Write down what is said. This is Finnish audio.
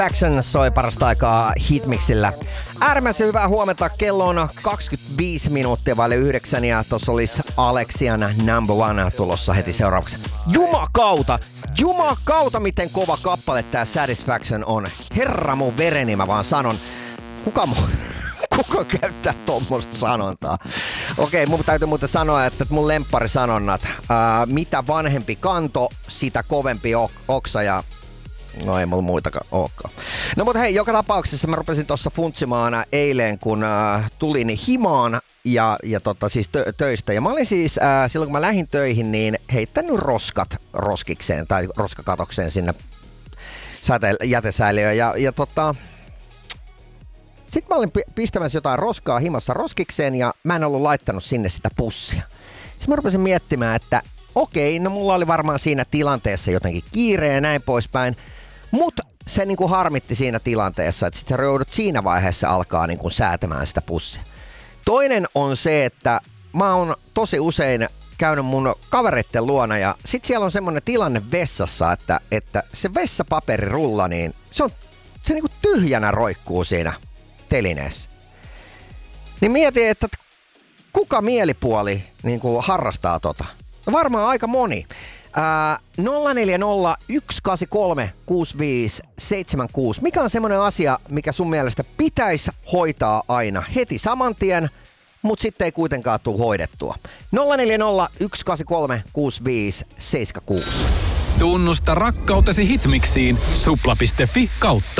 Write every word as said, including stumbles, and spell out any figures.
Satisfaction soi parasta aikaa Hitmixillä. Äärimmäisen hyvää huomenta. Kello on kaksikymmentäviisi minuuttia vaille yhdeksän ja tossa olisi Alexian Number One tulossa heti seuraavaksi. Jumakauta! Jumakauta, miten kova kappale tää Satisfaction on. Herra mun vereni, mä vaan sanon. Kuka mun... Kuka käyttää tommoista sanontaa? Okei, mun täytyy muuten sanoa, että mun lempparisanonnat. Ää, mitä vanhempi kanto, sitä kovempi ok- oksa ja... No ei mulla muitakaan olekaan. No mutta hei, joka tapauksessa mä rupesin tuossa funtsimaan eilen, kun äh, tulin himaan ja, ja tota, siis tö- töistä. Ja mä olin siis, äh, silloin kun mä lähdin töihin, niin heittänyt roskat roskikseen tai roskakatokseen sinne säte- jätesäiliöön. Ja, ja tota... Sitten mä olin pistämässä jotain roskaa himassa roskikseen ja mä en ollut laittanut sinne sitä pussia. Sitten mä rupesin miettimään, että okei, no mulla oli varmaan siinä tilanteessa jotenkin kiire ja näin poispäin. Mutta se niinku harmitti siinä tilanteessa, että sitten joudut siinä vaiheessa alkaa niinku säätämään sitä pussia. Toinen on se, että mä oon tosi usein käynyt mun kavereitten luona ja sit siellä on semmonen tilanne vessassa, että, että se vessapaperirulla, niin se on se niinku tyhjänä roikkuu siinä telineessä. Niin mietin, että kuka mielipuoli niin kuin harrastaa tota? No varmaan aika moni. Ää, nolla neljä nolla yksi kahdeksan kolme kuusi viisi seitsemän kuusi. Mikä on semmoinen asia, mikä sun mielestä pitäisi hoitaa aina heti saman tien, mutta sitten ei kuitenkaan tule hoidettua? nolla neljä nolla yksi kahdeksan kolme kuusi viisi seitsemän kuusi. Tunnusta rakkautesi Hitmixiin supla piste fi kautta